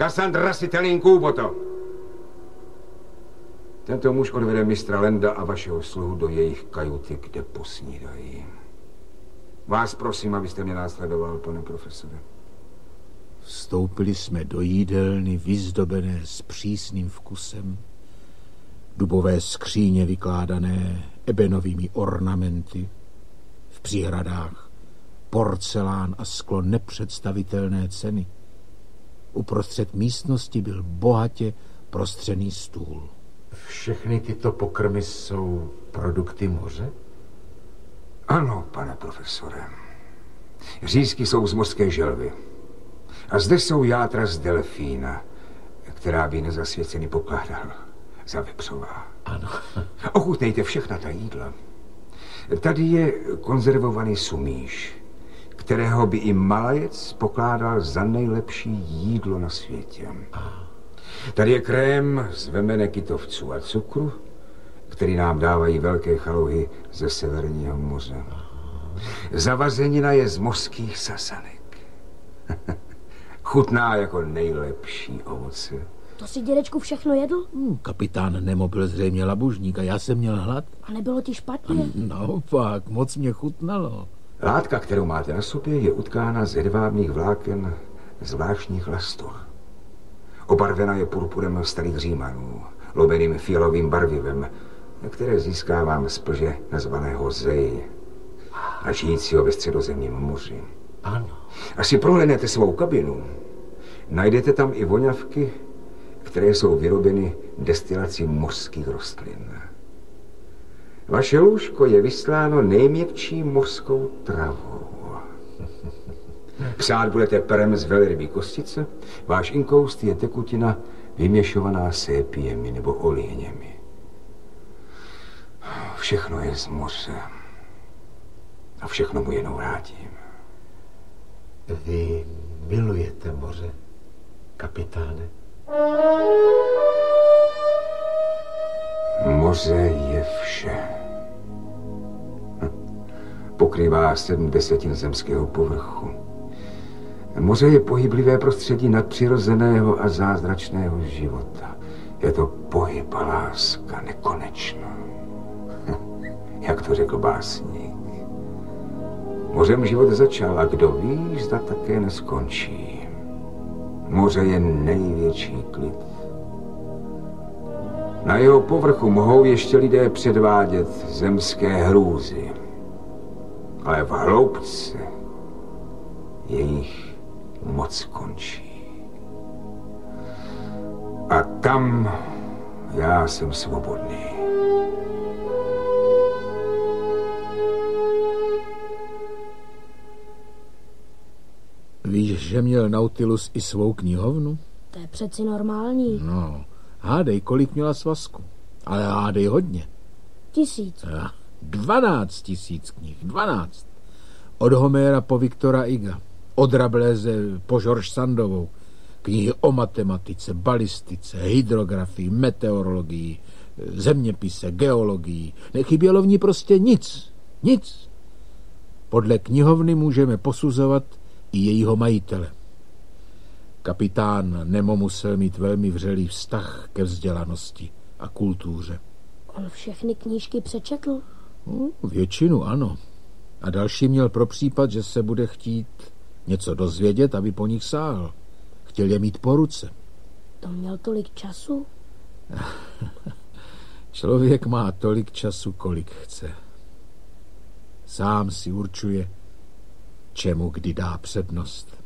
Kassandra Sitelin Kůboto. Tento muž odvede mistra Lenda a vašeho sluhu do jejich kajuty, kde posnídají. Vás prosím, abyste mě následoval, pane profesore. Vstoupili jsme do jídelny vyzdobené s přísným vkusem, dubové skříně vykládané ebenovými ornamenty, v příhradách porcelán a sklo nepředstavitelné ceny. Uprostřed místnosti byl bohatě prostřený stůl. Všechny tyto pokrmy jsou produkty moře? Ano, pane profesore. Řízky jsou z mořské želvy. A zde jsou játra z delfína, která by nezasvěcený pokládal za vepřová. Ano. Ochutnejte všechna ta jídla. Tady je konzervovaný sumíš, kterého by i malajec pokládal za nejlepší jídlo na světě. Tady je krém z vemene kytovců a cukru, který nám dávají velké chalouhy ze Severního moře. Zavazenina je z mořských sasanek. Chutná jako nejlepší ovoce. To si, dědečku, všechno jedl? Kapitán Nemo byl zřejmě labužník a já jsem měl hlad. A nebylo ti špatně? Naopak, moc mě chutnalo. Látka, kterou máte na sobě, je utkána z hedvábných vláken zvláštních lastur. Obarvena je purpurem starých Římanů, lobeným fialovým barvivem, které získávám z plže nazvaného Zei a žijícího ve Středozemním moři. Ano. Až si prohlédnete svou kabinu, najdete tam i voňavky, které jsou vyrobeny destilací mořských rostlin. Vaše lůžko je vysláno nejměkčí mořskou travou. Psát budete perem z velrybí kostice, váš inkoust je tekutina vyměšovaná sépiemi nebo olejněmi. Všechno je z moře a všechno mu jenom vrátím. Vy milujete moře, kapitáne? Moře je vše. Pokrývá 7/10 zemského povrchu. Moře je pohyblivé prostředí nadpřirozeného a zázračného života. Je to pohyb a láska nekonečná. Jak to řekl básník. Mořem život začal a kdo ví, zda také neskončí. Moře je největší klid. Na jeho povrchu mohou ještě lidé předvádět zemské hrůzy. Ale v hloubce jejich moc končí. A tam já jsem svobodný. Víš, že měl Nautilus i svou knihovnu? To je přeci normální. No, hádej, kolik měla svazku. Ale hádej hodně. 1000. 12 000 knih, 12. Od Homéra po Viktora Iga, od Rabelese po George Sandovou. Knihy o matematice, balistice, hydrografii, meteorologii, zeměpise, geologii. Nechybělo v ní prostě nic. Nic. Podle knihovny můžeme posuzovat i jejího majitele. Kapitán Nemo musel mít velmi vřelý vztah ke vzdělanosti a kultuře. On všechny knížky přečetl? Většinu ano. A další měl pro případ, že se bude chtít něco dozvědět, aby po nich sáhl. Chtěl je mít po ruce. To měl tolik času? Člověk má tolik času, kolik chce. Sám si určuje, čemu kdy dá přednost.